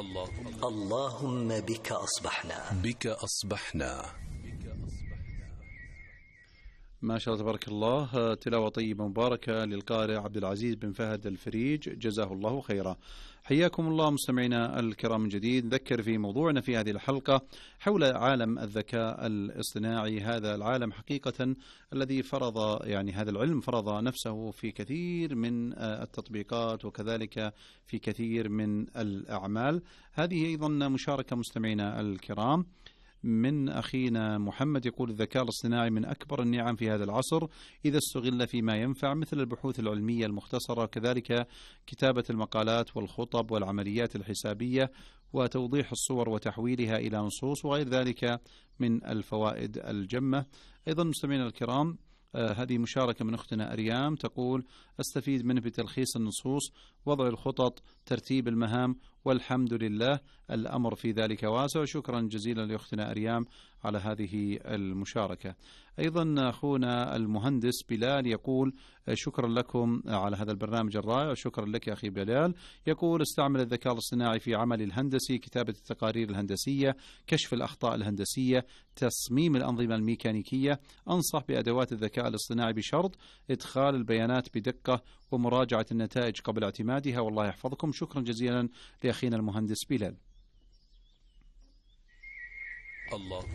اللهم بك أصبحنا. ما شاء الله تبارك الله، تلاوة طيبة مباركة للقارئ عبد العزيز بن فهد الفريج، جزاه الله خيرا. حياكم الله مستمعينا الكرام من جديد. نذكر في موضوعنا في هذه الحلقة حول عالم الذكاء الاصطناعي. هذا العالم حقيقة الذي فرض، يعني هذا العلم فرض نفسه في كثير من التطبيقات وكذلك في كثير من الأعمال. هذه أيضا مشاركة مستمعينا الكرام من أخينا محمد، يقول: الذكاء الاصطناعي من أكبر النعم في هذا العصر إذا استغل فيما ينفع، مثل البحوث العلمية المختصرة، كذلك كتابة المقالات والخطب والعمليات الحسابية وتوضيح الصور وتحويلها إلى نصوص وغير ذلك من الفوائد الجمة. أيضا مستمعينا الكرام، هذه مشاركة من أختنا أريام، تقول: أستفيد منه بتلخيص النصوص، وضع الخطط، ترتيب المهام، والحمد لله الأمر في ذلك واسع. شكرا جزيلا لأختنا أريام على هذه المشاركة. أيضا أخونا المهندس بلال يقول: شكرا لكم على هذا البرنامج الرائع. شكرا لك أخي بلال. يقول: استعمل الذكاء الاصطناعي في عمل الهندسي، كتابة التقارير الهندسية، كشف الأخطاء الهندسية، تصميم الأنظمة الميكانيكية. أنصح بأدوات الذكاء الاصطناعي بشرط إدخال البيانات بدقة ومراجعة النتائج قبل اعتمادها، والله يحفظكم. شكرا جزيلا لأخينا المهندس بلال.